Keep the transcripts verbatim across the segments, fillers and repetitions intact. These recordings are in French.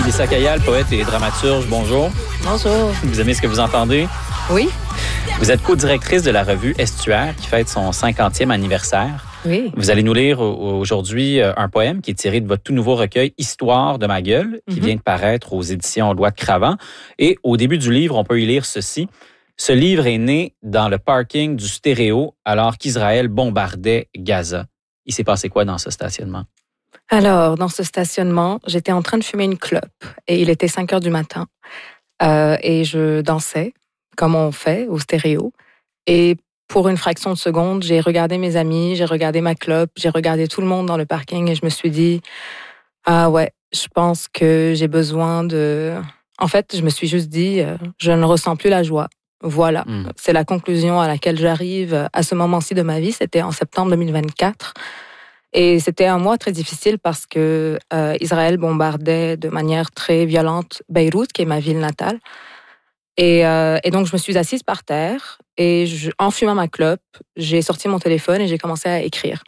Issa Kayal, poète et dramaturge, bonjour. Bonjour. Vous aimez ce que vous entendez? Oui. Vous êtes co-directrice de la revue Estuaire qui fête son cinquantième anniversaire. Oui. Vous allez nous lire aujourd'hui un poème qui est tiré de votre tout nouveau recueil Histoire de ma gueule, qui mm-hmm. vient de paraître aux éditions Loi de Cravant. Et au début du livre, on peut y lire ceci. Ce livre est né dans le parking du Stéréo alors qu'Israël bombardait Gaza. Il s'est passé quoi dans ce stationnement? Alors, dans ce stationnement, j'étais en train de fumer une clope et il était cinq heures du matin. Euh, et je dansais, comme on fait au Stéréo. Et pour une fraction de seconde, j'ai regardé mes amis, j'ai regardé ma clope, j'ai regardé tout le monde dans le parking et je me suis dit, ah ouais, je pense que j'ai besoin de... En fait, je me suis juste dit, euh, je ne ressens plus la joie. Voilà, mmh. C'est la conclusion à laquelle j'arrive à ce moment-ci de ma vie. C'était en septembre deux mille vingt-quatre. Et c'était un mois très difficile parce que euh, Israël bombardait de manière très violente Beyrouth, qui est ma ville natale. Et, euh, et donc, je me suis assise par terre et je, en fumant ma clope, j'ai sorti mon téléphone et j'ai commencé à écrire.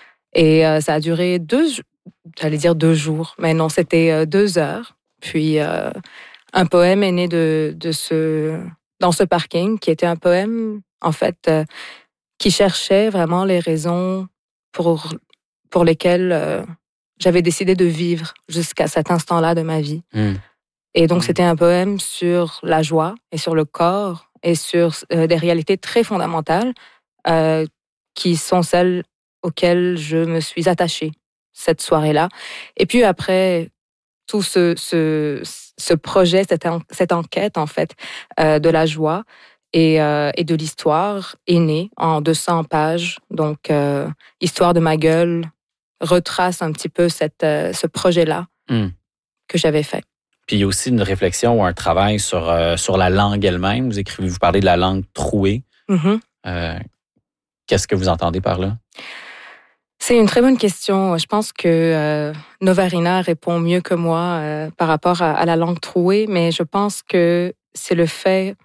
Et euh, ça a duré deux, j'allais dire deux jours, mais non, c'était euh, deux heures. Puis, euh, un poème est né de, de ce, dans ce parking, qui était un poème, en fait, euh, qui cherchait vraiment les raisons pour... pour lesquels euh, j'avais décidé de vivre jusqu'à cet instant-là de ma vie. Mmh. Et donc, mmh. c'était un poème sur la joie et sur le corps et sur euh, des réalités très fondamentales euh, qui sont celles auxquelles je me suis attachée cette soirée-là. Et puis après, tout ce, ce, ce projet, cette, en, cette enquête, en fait, euh, de la joie et, euh, et de l'histoire est née en deux cents pages. Donc, euh, Histoire de ma gueule retrace un petit peu cette, euh, ce projet-là mm. que j'avais fait. Puis il y a aussi une réflexion ou un travail sur, euh, sur la langue elle-même. Vous écrivez, vous parlez de la langue trouée. Mm-hmm. Euh, qu'est-ce que vous entendez par là? C'est une très bonne question. Je pense que euh, Novarina répond mieux que moi euh, par rapport à, à la langue trouée, mais je pense que c'est le fait...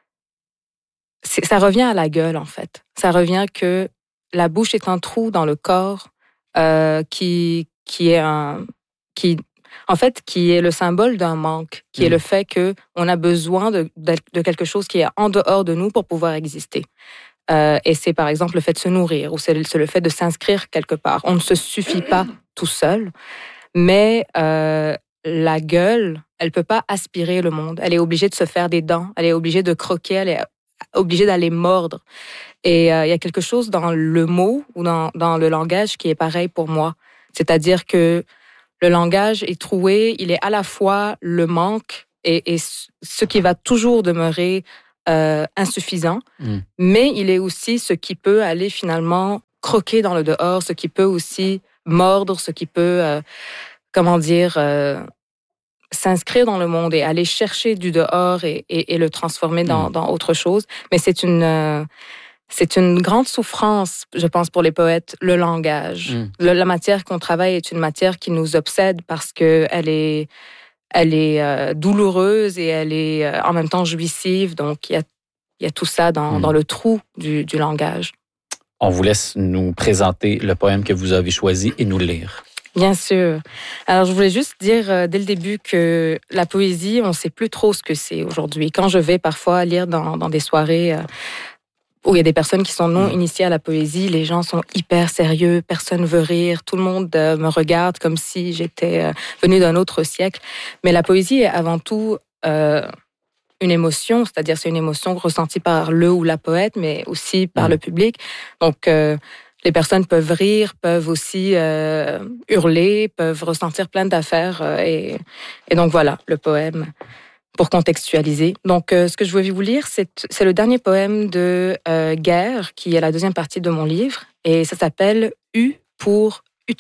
C'est, ça revient à la gueule, en fait. Ça revient que la bouche est un trou dans le corps Euh, qui qui est un qui en fait qui est le symbole d'un manque, qui mmh. est le fait que on a besoin de, de de quelque chose qui est en dehors de nous pour pouvoir exister. Euh, et c'est par exemple le fait de se nourrir ou c'est, c'est le fait de s'inscrire quelque part. On ne se suffit pas tout seul, mais euh, la gueule, elle peut pas aspirer le monde. Elle est obligée de se faire des dents. Elle est obligée de croquer. Elle est obligée d'aller mordre. Et euh, il y a quelque chose dans le mot ou dans, dans le langage qui est pareil pour moi. C'est-à-dire que le langage est troué, il est à la fois le manque et, et ce qui va toujours demeurer euh, insuffisant, mmh. mais il est aussi ce qui peut aller finalement croquer dans le dehors, ce qui peut aussi mordre, ce qui peut, euh, comment dire... Euh, s'inscrire dans le monde et aller chercher du dehors et, et, et le transformer dans, mmh. dans autre chose. Mais c'est une, euh, c'est une grande souffrance, je pense, pour les poètes, le langage. Mmh. Le, la matière qu'on travaille est une matière qui nous obsède parce qu'elle est, elle est euh, douloureuse et elle est euh, en même temps jouissive. Donc, il y a, y a tout ça dans, mmh. dans le trou du, du langage. On vous laisse nous présenter le poème que vous avez choisi et nous le lire. Bien sûr. Alors, je voulais juste dire euh, dès le début que la poésie, on ne sait plus trop ce que c'est aujourd'hui. Quand je vais parfois lire dans, dans des soirées euh, où il y a des personnes qui sont non initiées à la poésie, les gens sont hyper sérieux, personne ne veut rire, tout le monde euh, me regarde comme si j'étais euh, venue d'un autre siècle. Mais la poésie est avant tout euh, une émotion, c'est-à-dire c'est une émotion ressentie par le ou la poète, mais aussi par mmh. le public. Donc, euh, les personnes peuvent rire, peuvent aussi euh, hurler, peuvent ressentir plein d'affaires. Euh, et, et donc voilà, le poème, pour contextualiser. Donc euh, ce que je voulais vous lire, c'est, c'est le dernier poème de euh, Guerre, qui est la deuxième partie de mon livre. Et ça s'appelle « U pour Utopie ».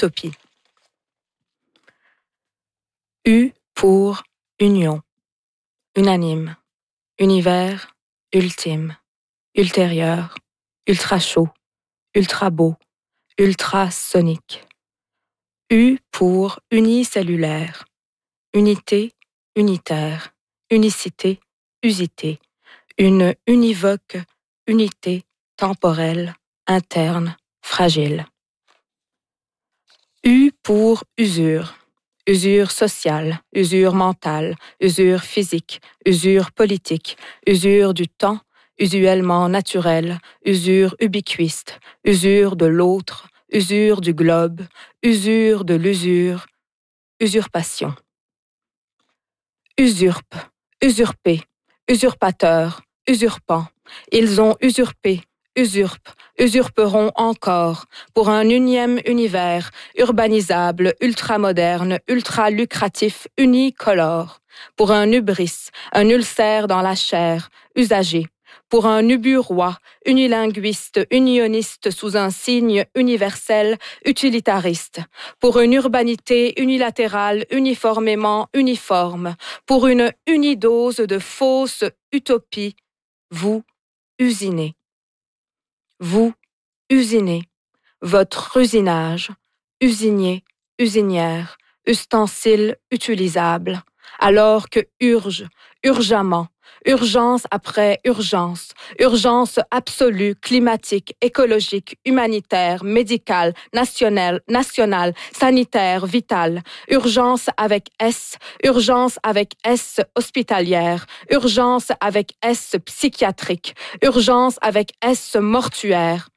U pour union, unanime, univers, ultime, ultérieur, ultra chaud, ultra beau, ultrasonique. U pour unicellulaire, unité, unitaire, unicité, usité, une univoque unité temporelle, interne, fragile. U pour usure, usure sociale, usure mentale, usure physique, usure politique, usure du temps, usuellement naturel, usure ubiquiste, usure de l'autre, usure du globe, usure de l'usure, usurpation. Usurpe, usurpé, usurpateur, usurpant. Ils ont usurpé, usurpent, usurperont encore, pour un unième univers, urbanisable, ultramoderne, ultra-lucratif, unicolore, pour un hubris, un ulcère dans la chair, usagé, pour un ubu-roi, unilinguiste, unioniste sous un signe universel, utilitariste, pour une urbanité unilatérale, uniformément uniforme, pour une unidose de fausses utopies, vous usinez. Vous usinez, votre usinage, usinier, usinière, ustensile utilisable, alors que urge, urgemment, urgence après urgence, urgence absolue, climatique, écologique, humanitaire, médicale, nationale, nationale, sanitaire, vitale, urgence avec S, urgence avec S hospitalière, urgence avec S psychiatrique, urgence avec S mortuaire.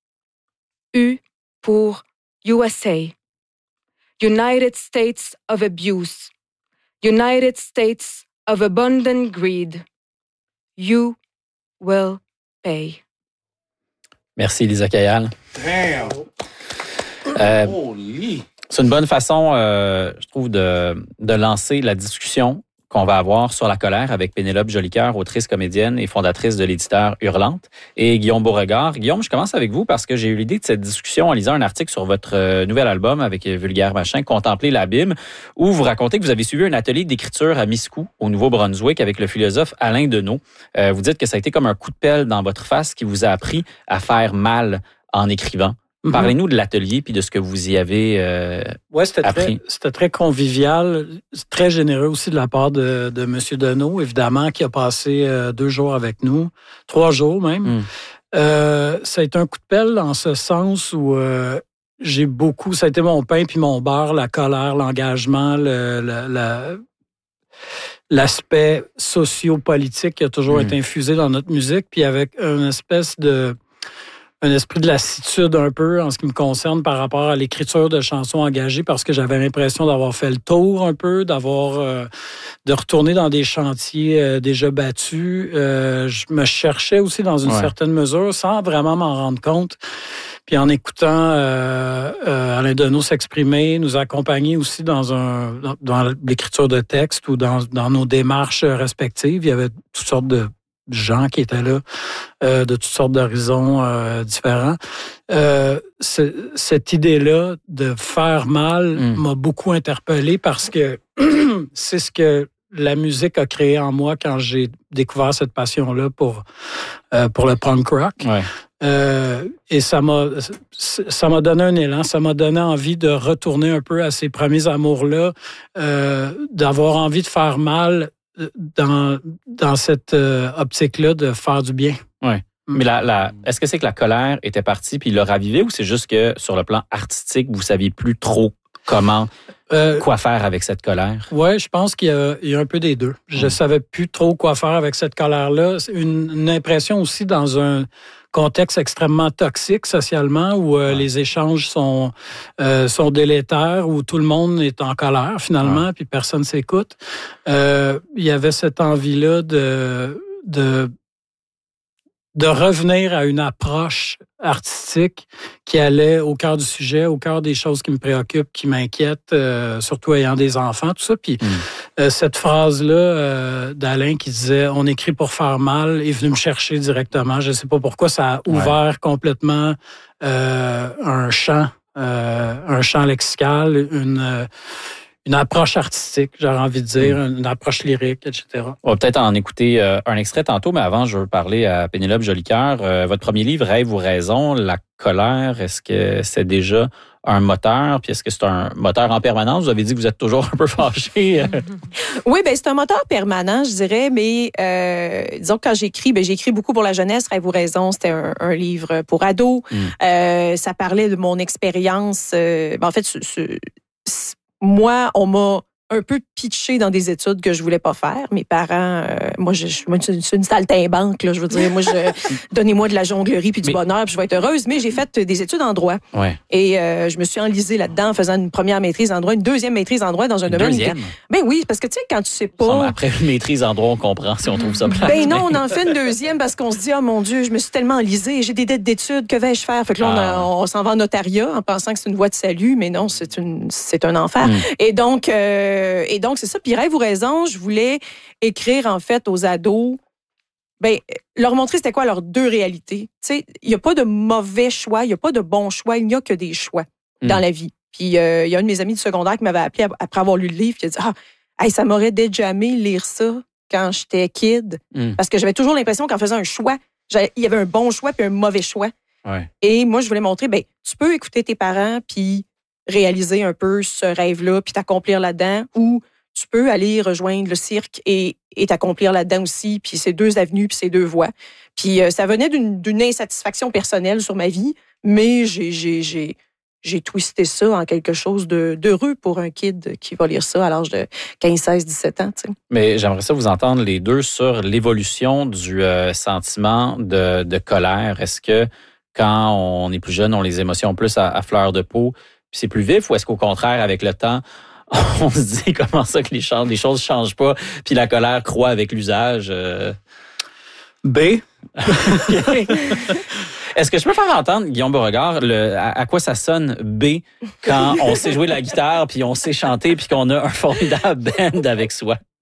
U pour U S A. United States of Abuse. United States of Abundant Greed. You will pay. Merci, Lisa Kayal. Damn! Euh, Holy! C'est une bonne façon, euh, je trouve, de, de lancer la discussion qu'on va avoir sur la colère avec Pénélope Jolicoeur, autrice, comédienne et fondatrice de l'éditeur Hurlante, et Guillaume Beauregard. Guillaume, je commence avec vous parce que j'ai eu l'idée de cette discussion en lisant un article sur votre euh, nouvel album avec Vulgaire Machin, Contempler l'abîme, où vous racontez que vous avez suivi un atelier d'écriture à Miscou, au Nouveau-Brunswick, avec le philosophe Alain Deneau. Euh, vous dites que ça a été comme un coup de pelle dans votre face qui vous a appris à faire mal en écrivant. Mm-hmm. Parlez-nous de l'atelier puis de ce que vous y avez euh, ouais, c'était appris. Très, c'était très convivial, très généreux aussi de la part de, de M. Deneau, évidemment, qui a passé euh, deux jours avec nous, trois jours même. Mm. Euh, ça a été un coup de pelle en ce sens où euh, j'ai beaucoup, ça a été mon pain puis mon beurre, la colère, l'engagement, le, le, la, l'aspect socio-politique qui a toujours mm. été infusé dans notre musique, puis avec une espèce de... un esprit de lassitude un peu en ce qui me concerne par rapport à l'écriture de chansons engagées parce que j'avais l'impression d'avoir fait le tour un peu, d'avoir euh, de retourner dans des chantiers euh, déjà battus. Euh, je me cherchais aussi dans une ouais. certaine mesure sans vraiment m'en rendre compte. Puis en écoutant euh, euh, Alain Deneau s'exprimer, nous accompagner aussi dans un dans, dans l'écriture de textes ou dans, dans nos démarches respectives, il y avait toutes sortes de gens qui étaient là, euh, de toutes sortes d'horizons euh, différents. Euh, ce, cette idée-là de faire mal mm. m'a beaucoup interpellé parce que c'est ce que la musique a créé en moi quand j'ai découvert cette passion-là pour, euh, pour le punk rock. Ouais. Euh, et ça m'a, ça m'a donné un élan, ça m'a donné envie de retourner un peu à ces premiers amours-là, euh, d'avoir envie de faire mal dans, dans cette euh, optique-là de faire du bien. Oui. Mm. Mais la, la, est-ce que c'est que la colère était partie puis il l'a ravivé ou c'est juste que sur le plan artistique, vous ne saviez plus trop comment, euh, quoi faire avec cette colère? Oui, je pense qu'il y a, il y a un peu des deux. Je ne mm. savais plus trop quoi faire avec cette colère-là. C'est une, une impression aussi dans un contexte extrêmement toxique socialement où euh, ouais. les échanges sont, euh, sont délétères, où tout le monde est en colère finalement, ouais. puis personne ne s'écoute. Euh, il y avait cette envie-là de, de, de revenir à une approche artistique qui allait au cœur du sujet, au cœur des choses qui me préoccupent, qui m'inquiètent, euh, surtout ayant des enfants, tout ça. Puis mm. euh, cette phrase-là euh, d'Alain qui disait « On écrit pour faire mal » est venue me chercher directement. Je ne sais pas pourquoi, ça a ouvert ouais. complètement euh, un champ, euh, un champ lexical, une... Euh, une approche artistique, j'aurais envie de dire, mmh. une approche lyrique, et cetera. On va peut-être en écouter euh, un extrait tantôt, mais avant, je veux parler à Pénélope Jolicoeur. Euh, votre premier livre, Rêve ou raison, la colère, est-ce que c'est déjà un moteur? Puis est-ce que c'est un moteur en permanence? Vous avez dit que vous êtes toujours un peu fâché. Oui, bien, c'est un moteur permanent, je dirais, mais euh, disons que quand j'écris, bien, j'écris beaucoup pour la jeunesse. Rêve ou raison, c'était un, un livre pour ados. Mm. Euh, ça parlait de mon expérience. Euh, ben, en fait, ce, ce, moi, on m'a un peu pitché dans des études que je voulais pas faire. Mes parents, euh, moi, je, je, moi, je suis une saltimbanque, là, je veux dire. Moi, je, donnez-moi de la jonglerie puis du mais, bonheur, puis je vais être heureuse. Mais j'ai fait des études en droit. Ouais. Et euh, je me suis enlisée là-dedans en faisant une première maîtrise en droit, une deuxième maîtrise en droit dans un une domaine. Deuxième? Que, ben oui, parce que tu sais, quand tu sais pas... Après une maîtrise en droit, on comprend si on trouve ça plate. Ben non, on en fait une deuxième parce qu'on se dit, oh mon Dieu, je me suis tellement enlisée, j'ai des dettes d'études, que vais-je faire? Fait que là, ah. on, on s'en va en notariat en pensant que c'est une voie de salut, mais non, c'est, une, c'est un enfer. Mm. Et donc, euh, et donc c'est ça. Puis rêve ou raison, je voulais écrire en fait aux ados, ben leur montrer c'était quoi leurs deux réalités. Tu sais, il y a pas de mauvais choix, il y a pas de bon choix, il n'y a que des choix mm. dans la vie. Puis il euh, y a un de mes amis du secondaire qui m'avait appelé après avoir lu le livre, qui a dit ah, hey, ça m'aurait déjà aimé lire ça quand j'étais kid, mm. parce que j'avais toujours l'impression qu'en faisant un choix, il y avait un bon choix puis un mauvais choix. Ouais. Et moi je voulais montrer, ben tu peux écouter tes parents puis réaliser un peu ce rêve-là puis t'accomplir là-dedans, ou tu peux aller rejoindre le cirque et, et t'accomplir là-dedans aussi, puis c'est deux avenues, puis c'est deux voies. Puis euh, ça venait d'une, d'une insatisfaction personnelle sur ma vie, mais j'ai, j'ai, j'ai, j'ai twisté ça en quelque chose de, d'heureux pour un kid qui va lire ça à l'âge de quinze, seize, dix-sept ans. T'sais. Mais j'aimerais ça vous entendre les deux sur l'évolution du euh, sentiment de, de colère. Est-ce que quand on est plus jeune, on a les émotions plus à, à fleur de peau, puis c'est plus vif, ou est-ce qu'au contraire, avec le temps, on se dit comment ça que les, ch- les choses ne changent pas, puis la colère croît avec l'usage? Euh... B. Est-ce que je peux faire entendre, Guillaume Beauregard, le, à, à quoi ça sonne B quand on sait jouer la guitare, puis on sait chanter, puis qu'on a un formidable band avec soi?